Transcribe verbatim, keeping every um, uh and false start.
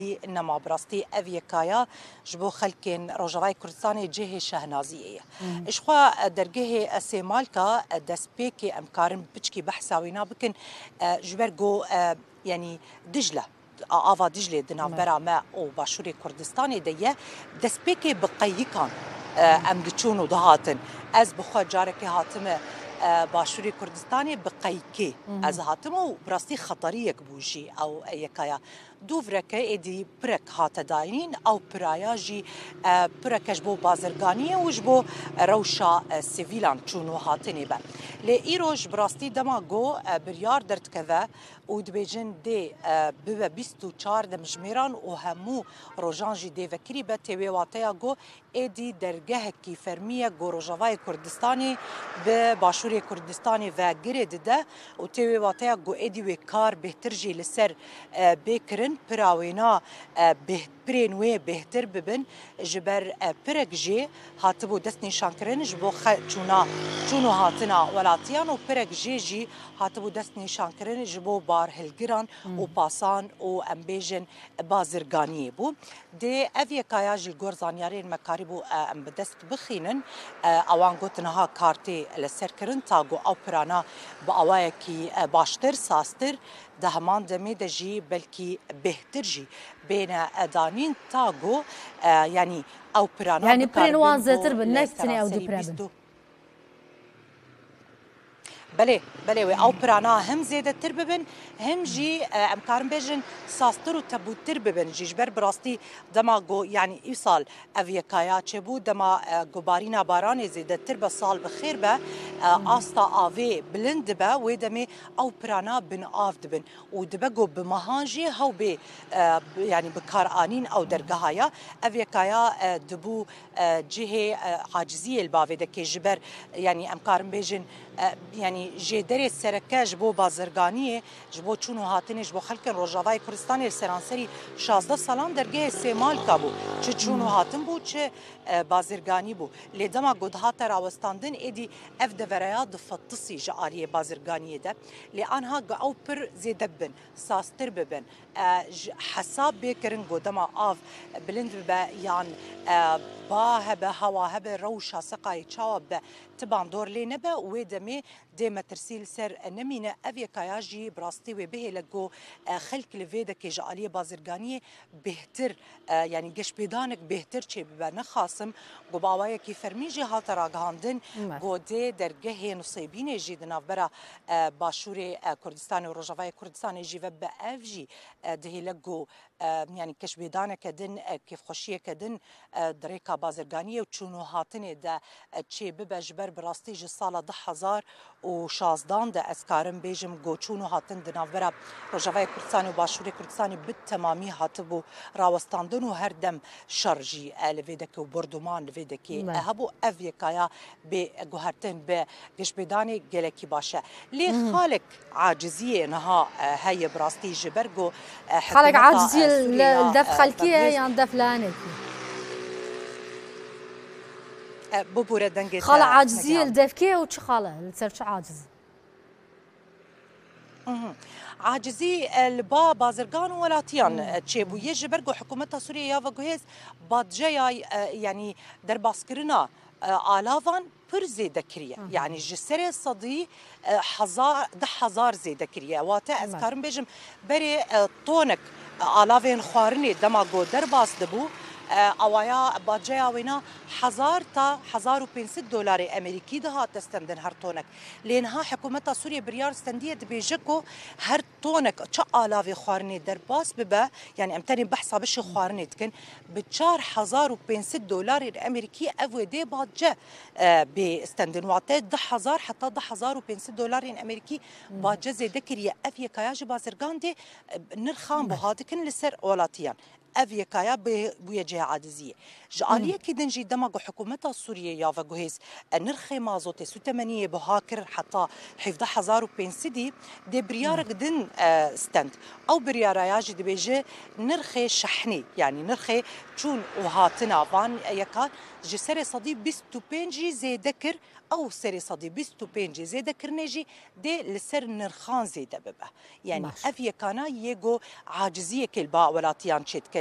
انما براستي افيكايا جبو خلكن روجاوای کردستان جهه شهنازیه اشخوا درگه سیمالکا دسپیکی امکارن بچکی بحثاوینا بکن جبرگو يعني دجله آوا دجله دنابرا ما او باشوری کردستان دیه دسپیکی بقیکان ام دچونو دهاتن از بخوا جارکی هاتمه باشوری کردستانی بقیکی از هاتمو براستی خطریک بوجی او یکایا دوورکه ایدی پرک هات داینین او پرایاجی پرکش بو بازرگانی و جبو روشا سیویلان چونو هاتنی با لی ایروش براستی دما گو بریار درتکوه و دبیجن دی بو بیست و چار دمجمیران و همو روژانجی دی وکری به تیوی واتیا گو ایدی درگه کی فرمیه گو روژاوای کردستانی به باشوری کردستانی و گرد ده و تیوی واتیا گو ایدی و کار بهتر جی لسر بکرن پراوینا برین وی بهتر ببن جبر پرک جی هاتبو دست نشان کرن جبو چونا چونو هاتنا ولاتیان و پرک جی جی هاتبو دست نشان کرن جبو بار هلگران و پاسان و امبیجن بازرگانی بو دی اوی کایا جل گور زانیارین مکاری بو ام بدست بخینن اوان گوتنها کارتی لسر کرن تاگو او پرانا با اوای کی باشتر ساستر ده همان دمی ده جی بلکی بهتر جی بین ادانین تاگو یعنی او پرانا يعني برينوان زتر بالنكتني او دو برابن بله بله و او پرانا هم زیاده تر ببن هم جی امکارم بیجن ساستر و تبوتر ببن جیجبر براستی دما گو یعنی ای سال اویکایا چه بود دما گوبارینا باران زیاده تر به سال بخیر به آستا آوی بلند به و دمی او پرانا بن آف دبن و دبه گو بمهانجی هاو به یعنی بکار آنین او درگاهایا اویکایا دبو جهه عاجزی الباوی دکی جبر یعنی امکارم بیجن يعني جدري سرکه جبو بازرگانیه جبو چونو هاتنه جبو خلق روجاوای کردستان سرانسری شازده سالان درگه سیمال کابو چه چونو هاتن بو چه بازرگانی بو لیدما گودهات راوستاندن ایدی اف دوریا دفتسی جاریه بازرگانیه ده لی آنها او پر زیده ببن ساستر ببن حساب بکرن گودما آف بلند ببا یان با هبه هوا هبه روشا سقای چاوب به تبان دور لی نبه و دمی ديما ترسيل سر نمينة أفيا كاياجي براستي وبه لقو خلق لفيدا كي جعالية بازرگانية بهتر يعني قش بيدانك بهتر چه ببا خاصم قو باوايا كي فرميجي هاتا راقهاندن قو دي درگه نصيبين جي دناف برا باشوري كردستان و رجاوای كردستان جي وبا أفجي ده لقو يعني كش بيدانك دن كيف خوشية كدن دريكا بازرگانية و چونو هاتنه ده چه ببا جبر براستي جي سالة ده هزار و شازدان ده اسکارم بیجم گوچونو هاتن دناورا روجاوای کردستان و باشوری کردستان بالتمامی هاتبو راوستاندن و هر دم شرجی لویدک و بردمان لویدکی هبو اویکایا به گوهرتن به گشبیدانی گلکی باشه لی خالق عاجزیه نها هی براستی جبرگو خالق عاجزیه الدف خلکیه يعني دف لانکی ببوره دنگی خاله عاجزية الدفكية وش خاله لسرش عاجز عاجزي البا بازرگان ولاتيان تشيبو يجبرغو حكومتها سوريا يا وجهز بادجاي يعني در باسكرنا آلاوان پر زیده کریه یعنی جسر صدی هزار ده هزار زیده کریه واته از کارم بیجم بری تونک آلاوین خوارنی دما گو در باز دبو اوایا باجیا وینا هزار تا هزار و پانصد دلار امریکی ده هات استندن هر تونک لینها حکومت سوریه بریار استندیه دبیجکو هر تونک چه آلاوی خوارنی در باس ببا یعنی امتنی بحثا بش خوارنی تکن به چهار هزار و پانصد دلار امریکی او دی باجه به استندن واته ده هزار حتی ده هزار و پانصد دلار امریکی باجه زیده کریه افیه کایاج بازرگان دی نرخان بو هاتکن لسر اولاتیان افيكايا بويا جهه عادزيه جاليه كدن جي دماغ حكومتها السوريه يا فغوهيز نرخي مازوت سو ثمانية بهاكر حتى حفظ حزار وبنسدي دي بريار قدن ستند او بريارا ياجي دي بيجي نرخي شحني يعني نرخي تشون وهاتنا فان يكا جي سري صدي بيستو بينجي زي ذكر او سري صدي بيستو بينجي زي ذكر نجي دي لسر نرخان زي دببه يعني افيكانا يجو عاجزيه كل با ولاتيان تشيت